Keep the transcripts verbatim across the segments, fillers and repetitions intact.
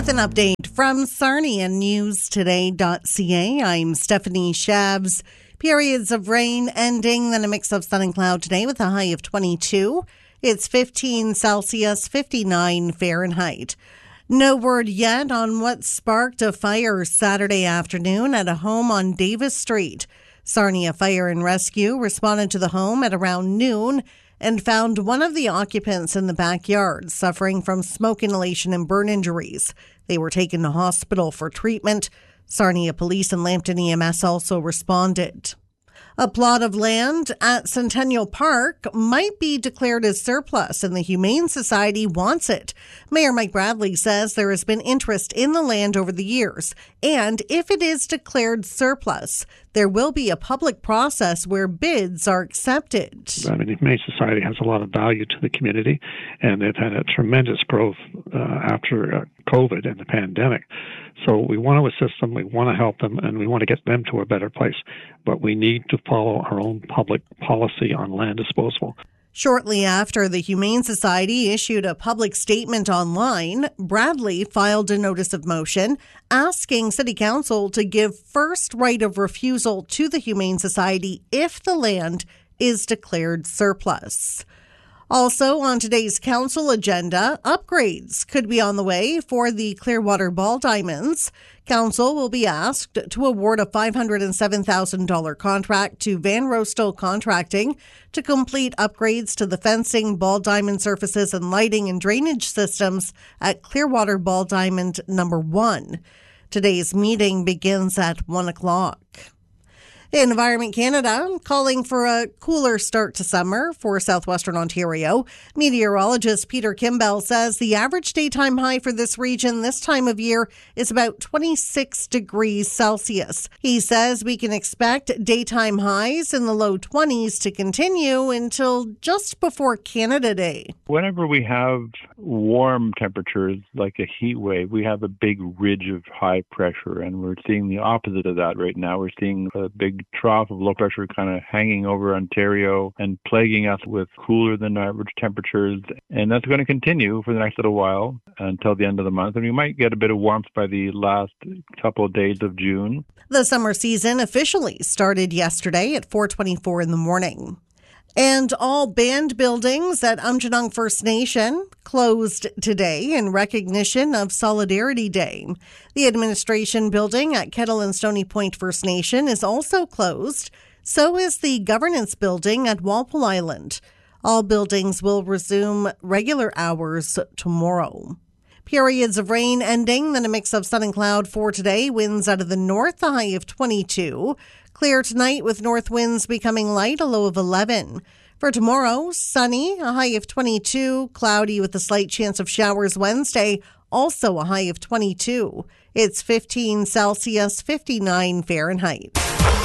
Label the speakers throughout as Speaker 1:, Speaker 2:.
Speaker 1: With an update from Sarnia News Today dot C A, I'm Stephanie Shabs. Periods of rain ending, then a mix of sun and cloud today with a high of twenty-two. It's fifteen Celsius, fifty-nine Fahrenheit. No word yet on what sparked a fire Saturday afternoon at a home on Davis Street. Sarnia Fire and Rescue responded to the home at around noon and found one of the occupants in the backyard suffering from smoke inhalation and burn injuries. They were taken to hospital for treatment. Sarnia Police and Lambton E M S also responded. A plot of land at Centennial Park might be declared as surplus, and the Humane Society wants it. Mayor Mike Bradley says there has been interest in the land over the years, and if it is declared surplus, there will be a public process where bids are accepted.
Speaker 2: I mean, the Humane Society has a lot of value to the community, and they've had a tremendous growth uh, after uh, COVID and the pandemic. So we want to assist them, we want to help them, and we want to get them to a better place. But we need to follow our own public policy on land disposal.
Speaker 1: Shortly after the Humane Society issued a public statement online, Bradley filed a notice of motion asking City Council to give first right of refusal to the Humane Society if the land is declared surplus. Also on today's council agenda, upgrades could be on the way for the Clearwater Ball Diamonds. Council will be asked to award a five hundred seven thousand dollars contract to Van Roestel Contracting to complete upgrades to the fencing, ball diamond surfaces, and lighting and drainage systems at Clearwater Ball Diamond number one. Today's meeting begins at one o'clock. Environment Canada calling for a cooler start to summer for southwestern Ontario. Meteorologist Peter Kimbell says the average daytime high for this region this time of year is about twenty-six degrees Celsius. He says we can expect daytime highs in the low twenties to continue until just before Canada Day.
Speaker 3: Whenever we have warm temperatures like a heat wave, we have a big ridge of high pressure, and we're seeing the opposite of that right now. We're seeing a big trough of low pressure kind of hanging over Ontario and plaguing us with cooler than average temperatures. And that's going to continue for the next little while until the end of the month. And we might get a bit of warmth by the last couple of days of June.
Speaker 1: The summer season officially started yesterday at four twenty-four in the morning. And all band buildings at Aamjiwnaang First Nation closed today in recognition of Solidarity Day. The administration building at Kettle and Stony Point First Nation is also closed. So is the governance building at Walpole Island. All buildings will resume regular hours tomorrow. Periods of rain ending, then a mix of sun and cloud for today. Winds out of the north, a high of twenty-two. Clear tonight with north winds becoming light, a low of eleven. For tomorrow, sunny, a high of twenty-two. Cloudy with a slight chance of showers Wednesday, also a high of twenty-two. It's fifteen Celsius, fifty-nine Fahrenheit.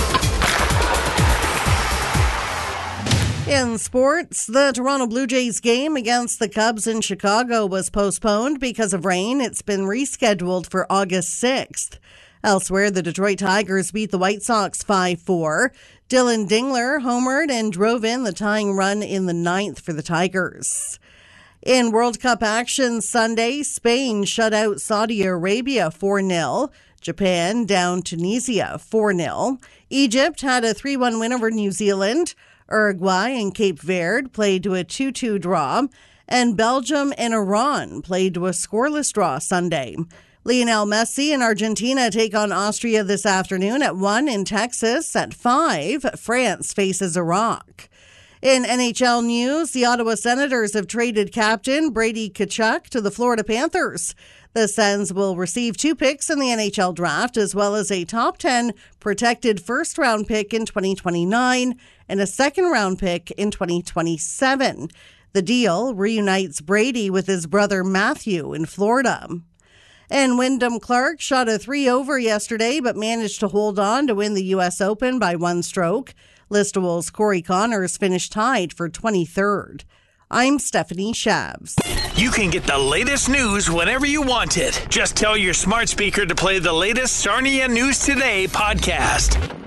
Speaker 1: In sports, the Toronto Blue Jays game against the Cubs in Chicago was postponed because of rain. It's been rescheduled for August sixth. Elsewhere, the Detroit Tigers beat the White Sox five four. Dylan Dingler homered and drove in the tying run in the ninth for the Tigers. In World Cup action Sunday, Spain shut out Saudi Arabia four nil. Japan down Tunisia four nil. Egypt had a three one win over New Zealand. Uruguay and Cape Verde played to a two two draw. And Belgium and Iran played to a scoreless draw Sunday. Lionel Messi and Argentina take on Austria this afternoon at one in Texas. At five, France faces Iraq. In N H L news, the Ottawa Senators have traded captain Brady Tkachuk to the Florida Panthers. The Sens will receive two picks in the N H L draft, as well as a top ten protected first-round pick in twenty twenty-nine and a second-round pick in twenty twenty-seven. The deal reunites Brady with his brother Matthew in Florida. And Wyndham Clark shot a three over yesterday, but managed to hold on to win the U S Open by one stroke. Listowel's Corey Connors finished tied for twenty-third. I'm Stephanie Shabs.
Speaker 4: You can get the latest news whenever you want it. Just tell your smart speaker to play the latest Sarnia News Today podcast.